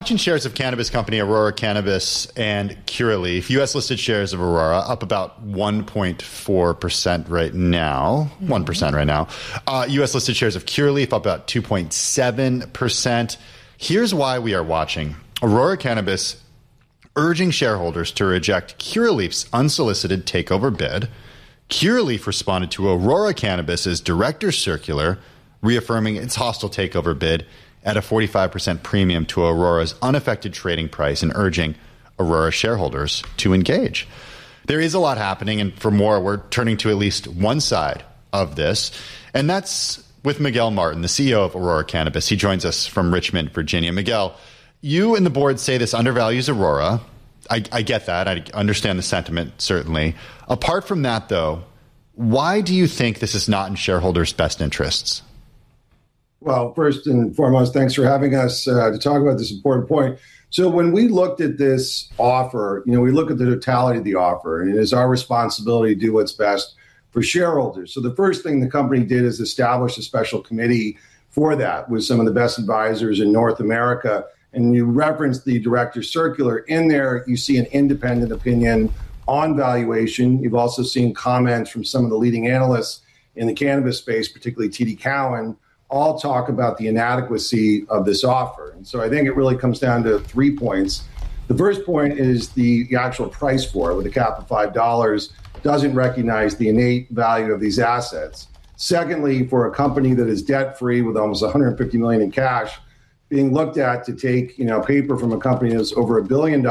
watching shares of cannabis company Aurora Cannabis and Curaleaf. U.S. listed shares of Aurora up about 1.4% right now. 1% right now. U.S. listed shares of Curaleaf up about 2.7%. Here's why we are watching. Aurora Cannabis urging shareholders to reject Curaleaf's unsolicited takeover bid. Curaleaf responded to Aurora Cannabis's director's circular, reaffirming its hostile takeover bid at a 45% premium to Aurora's unaffected trading price and urging Aurora shareholders to engage. There is a lot happening, and for more, we're turning to at least one side of this, and that's with Miguel Martin, the CEO of Aurora Cannabis. He joins us from Richmond, Virginia. Miguel, you and the board say this undervalues Aurora. I get that. I understand the sentiment, certainly. Apart from that, though, why do you think this is not in shareholders' best interests? Well, first and foremost, thanks for having us to talk about this important point. So when we looked at this offer, we look at the totality of the offer, and it is our responsibility to do what's best for shareholders. So the first thing the company did is establish a special committee for that with some of the best advisors in North America. And you referenced the director's circular. In there, you see an independent opinion on valuation. You've also seen comments from some of the leading analysts in the cannabis space, particularly TD Cowen, all talk about the inadequacy of this offer. And so I think it really comes down to 3 points. The first point is the actual price for it, with a cap of $5, doesn't recognize the innate value of these assets. Secondly, for a company that is debt-free with almost $150 million in cash, being looked at to take paper from a company that's over $1 billion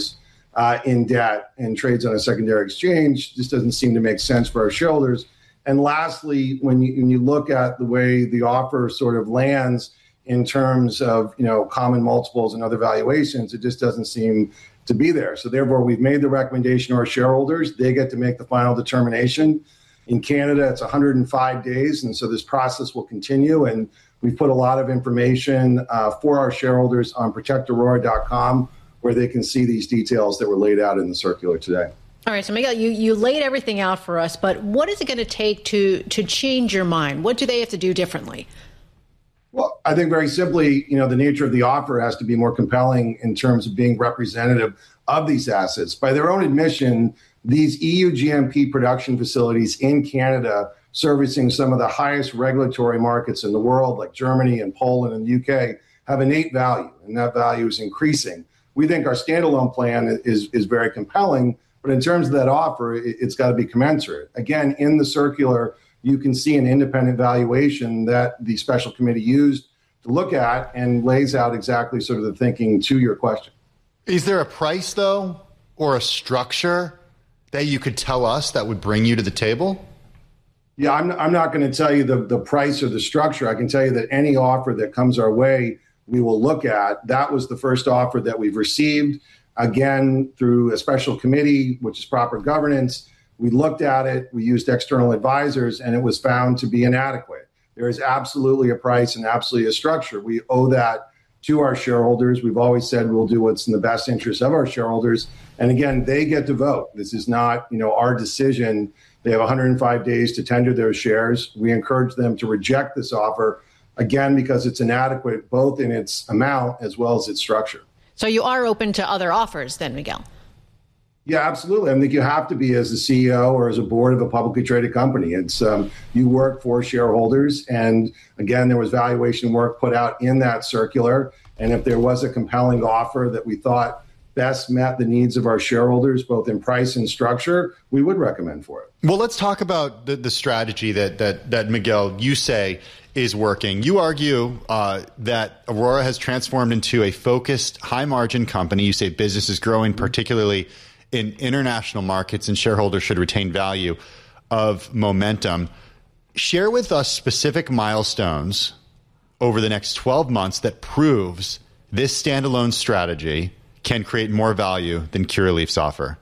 in debt and trades on a secondary exchange just doesn't seem to make sense for our shareholders. And lastly, when you look at the way the offer sort of lands in terms of common multiples and other valuations, it just doesn't seem to be there. So therefore, we've made the recommendation to our shareholders. They get to make the final determination. In Canada, it's 105 days, and so this process will continue. And we've put a lot of information for our shareholders on protectaurora.com, where they can see these details that were laid out in the circular today. All right, so Miguel, you laid everything out for us, but what is it going to take to change your mind? What do they have to do differently? Well, I think very simply, the nature of the offer has to be more compelling in terms of being representative of these assets. By their own admission, these EU GMP production facilities in Canada, servicing some of the highest regulatory markets in the world, like Germany and Poland and the UK, have innate value, and that value is increasing. We think our standalone plan is very compelling, but in terms of that offer, it's got to be commensurate. Again, in the circular, you can see an independent valuation that the special committee used to look at and lays out exactly sort of the thinking to your question. Is there a price, though, or a structure that you could tell us that would bring you to the table? Yeah, I'm not going to tell you the price or the structure. I can tell you that any offer that comes our way, we will look at. That was the first offer that we've received. Again, through a special committee, which is proper governance, we looked at it, we used external advisors, and it was found to be inadequate. There is absolutely a price and absolutely a structure. We owe that to our shareholders. We've always said we'll do what's in the best interest of our shareholders. And again, they get to vote. This is not, our decision. They have 105 days to tender their shares. We encourage them to reject this offer, again, because it's inadequate, both in its amount as well as its structure. So you are open to other offers then, Miguel? Yeah, absolutely. I think you have to be as a CEO or as a board of a publicly traded company. It's you work for shareholders. And again, there was valuation work put out in that circular. And if there was a compelling offer that we thought best met the needs of our shareholders, both in price and structure, we would recommend for it. Well, let's talk about the strategy that Miguel, you say, is working. You argue that Aurora has transformed into a focused, high-margin company. You say business is growing, particularly in international markets, and shareholders should retain value of momentum. Share with us specific milestones over the next 12 months that proves this standalone strategy can create more value than Curaleaf's offer.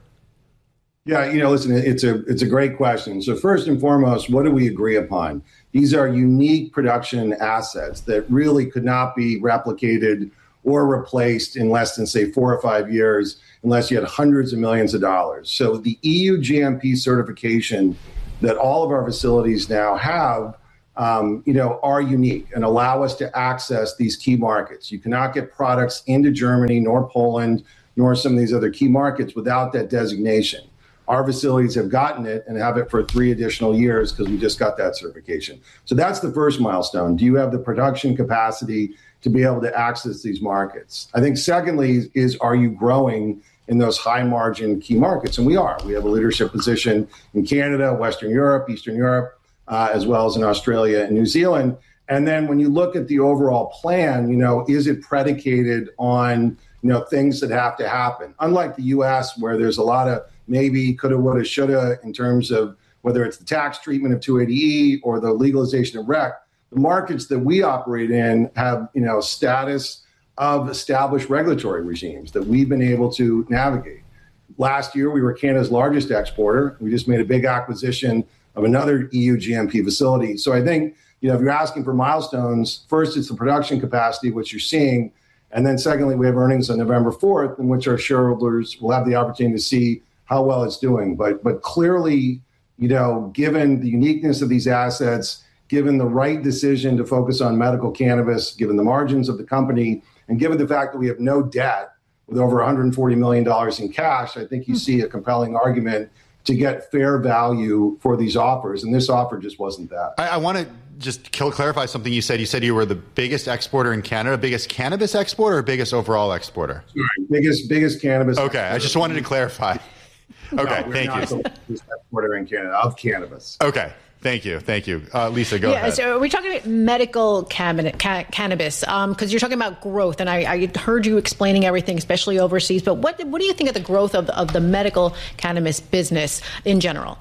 Yeah, listen, it's a great question. So first and foremost, what do we agree upon? These are unique production assets that really could not be replicated or replaced in less than, say, 4 or 5 years, unless you had hundreds of millions of dollars. So the EU GMP certification that all of our facilities now have are unique and allow us to access these key markets. You cannot get products into Germany, nor Poland, nor some of these other key markets without that designation. Our facilities have gotten it and have it for 3 additional years because we just got that certification. So that's the first milestone. Do you have the production capacity to be able to access these markets? I think secondly is, are you growing in those high margin key markets? And we are. We have a leadership position in Canada, Western Europe, Eastern Europe, as well as in Australia and New Zealand. And then when you look at the overall plan, is it predicated on, things that have to happen? Unlike the US, where there's a lot of maybe, coulda, woulda, shoulda in terms of whether it's the tax treatment of 280E or the legalization of rec, the markets that we operate in have, status of established regulatory regimes that we've been able to navigate. Last year, we were Canada's largest exporter. We just made a big acquisition of another EU GMP facility. So I think, if you're asking for milestones, first it's the production capacity, which you're seeing. And then secondly, we have earnings on November 4th, in which our shareholders will have the opportunity to see how well it's doing. But clearly, given the uniqueness of these assets, given the right decision to focus on medical cannabis, given the margins of the company, and given the fact that we have no debt with over $140 million in cash, I think you see a compelling argument to get fair value for these offers. And this offer just wasn't that. I want to just clarify something you said. You said you were the biggest exporter in Canada, biggest cannabis exporter or biggest overall exporter? Sorry, biggest cannabis Okay, exporter. I just wanted to clarify. Okay, no, thank you. The biggest exporter in Canada of cannabis. Okay. Thank you. Lisa, go ahead. So we're talking about medical cannabis because you're talking about growth, and I heard you explaining everything, especially overseas. But what do you think of the growth of the medical cannabis business in general?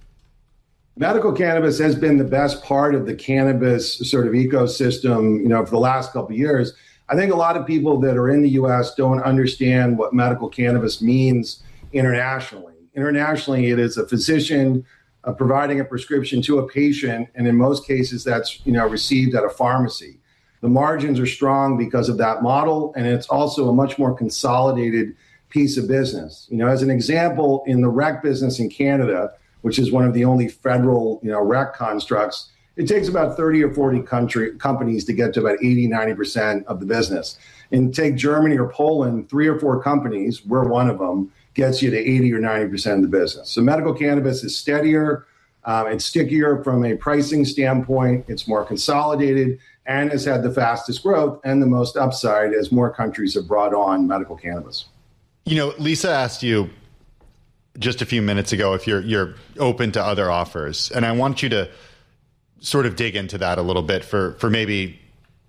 Medical cannabis has been the best part of the cannabis sort of ecosystem, for the last couple of years. I think a lot of people that are in the U.S. don't understand what medical cannabis means internationally. Internationally, it is a physician providing a prescription to a patient, and in most cases, that's received at a pharmacy. The margins are strong because of that model, and it's also a much more consolidated piece of business. As an example, in the rec business in Canada, which is one of the only federal rec constructs, it takes about 30 or 40 companies to get to about 80-90% of the business. And take Germany or Poland, 3 or 4 companies, we're one of them, gets you to 80 or 90% of the business. So medical cannabis is steadier, it's stickier from a pricing standpoint, it's more consolidated, and has had the fastest growth and the most upside as more countries have brought on medical cannabis. Lisa asked you just a few minutes ago if you're open to other offers, and I want you to sort of dig into that a little bit for maybe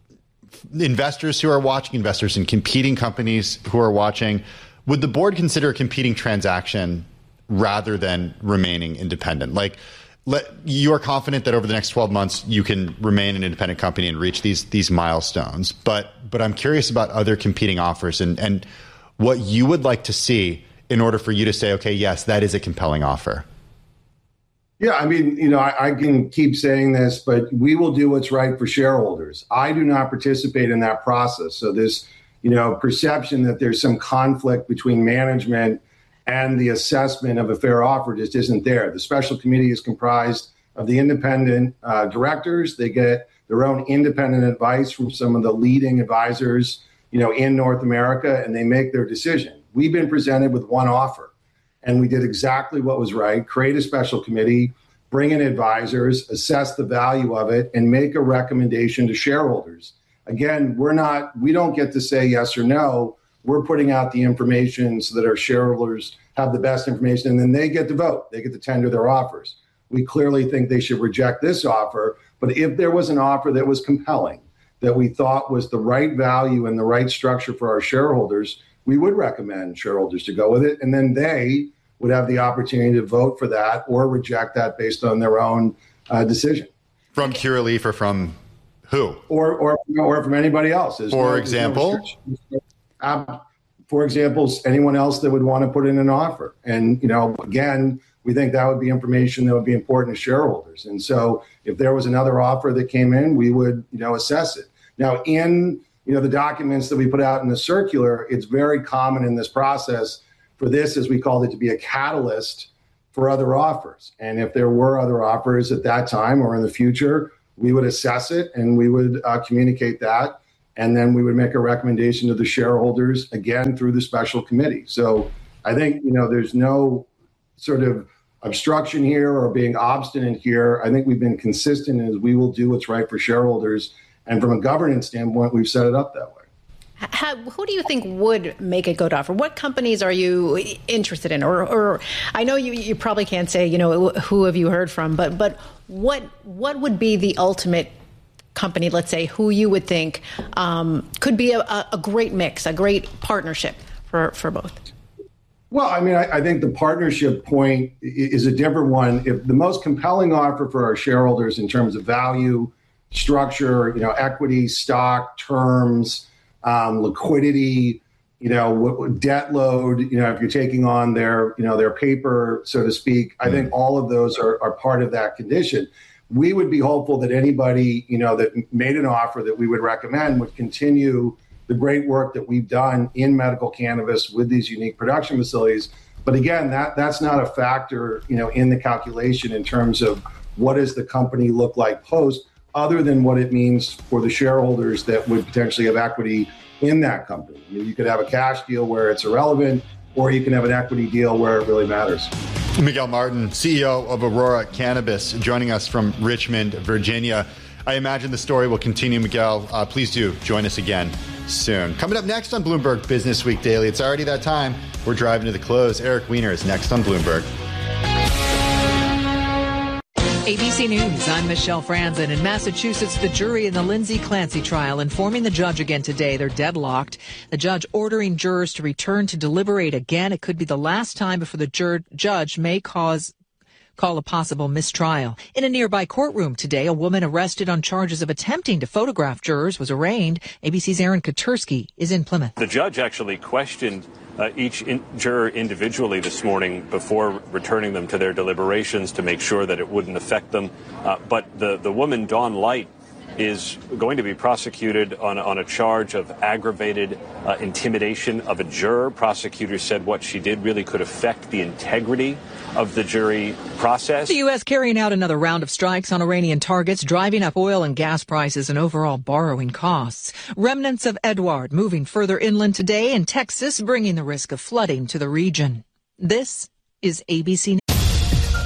investors who are watching, investors in competing companies who are watching. Would the board consider a competing transaction rather than remaining independent? You are confident that over the next 12 months you can remain an independent company and reach these milestones. But I'm curious about other competing offers and what you would like to see in order for you to say, okay, yes, that is a compelling offer. Yeah, I can keep saying this, but we will do what's right for shareholders. I do not participate in that process. So this perception that there's some conflict between management and the assessment of a fair offer just isn't there. The special committee is comprised of the independent directors. They get their own independent advice from some of the leading advisors, in North America, and they make their decision. We've been presented with one offer, and we did exactly what was right: create a special committee, bring in advisors, assess the value of it, and make a recommendation to shareholders. Again, we don't get to say yes or no. We're putting out the information so that our shareholders have the best information, and then they get to vote. They get to tender their offers. We clearly think they should reject this offer, but if there was an offer that was compelling, that we thought was the right value and the right structure for our shareholders, we would recommend shareholders to go with it, and then they would have the opportunity to vote for that or reject that based on their own decision. From Curaleaf or from who? Or from anybody else. For example, anyone else that would want to put in an offer. And, again, we think that would be information that would be important to shareholders. And so if there was another offer that came in, we would, assess it. Now, in, the documents that we put out in the circular, it's very common in this process for this, as we called it, to be a catalyst for other offers. And if there were other offers at that time or in the future, we would assess it and we would communicate that. And then we would make a recommendation to the shareholders, again, through the special committee. So I think, there's no sort of obstruction here or being obstinate here. I think we've been consistent as we will do what's right for shareholders. And from a governance standpoint, we've set it up that way. Who do you think would make a good offer? What companies are you interested in? Or I know you probably can't say, who have you heard from, but what would be the ultimate company, let's say, who you would think could be a great mix, a great partnership for both? Well, I think the partnership point is a different one. If the most compelling offer for our shareholders in terms of value, structure, equity, stock, terms, liquidity, debt load, if you're taking on their paper, so to speak, I think all of those are part of that condition. We would be hopeful that anybody, that made an offer that we would recommend would continue the great work that we've done in medical cannabis with these unique production facilities. But again, that's not a factor, in the calculation in terms of what does the company look like post, other than what it means for the shareholders that would potentially have equity in that company. You could have a cash deal where it's irrelevant, or you can have an equity deal where it really matters. Miguel Martin, CEO of Aurora Cannabis, joining us from Richmond, Virginia. I imagine the story will continue, Miguel. Please do join us again soon. Coming up next on Bloomberg Business Week Daily, it's already that time. We're driving to the close. Eric Weiner is next on Bloomberg. ABC News, I'm Michelle Franzen. In Massachusetts, the jury in the Lindsay Clancy trial informing the judge again today they're deadlocked. The judge ordering jurors to return to deliberate again. It could be the last time before the judge may call a possible mistrial. In a nearby courtroom today, a woman arrested on charges of attempting to photograph jurors was arraigned. ABC's Aaron Katersky is in Plymouth. The judge actually questioned each juror individually this morning before returning them to their deliberations to make sure that it wouldn't affect them. But the woman, Dawn Light, is going to be prosecuted on a charge of aggravated intimidation of a juror. Prosecutors said what she did really could affect the integrity of the jury process. The U.S. carrying out another round of strikes on Iranian targets, driving up oil and gas prices and overall borrowing costs. Remnants of Edward moving further inland today, in Texas, bringing the risk of flooding to the region. This is ABC News.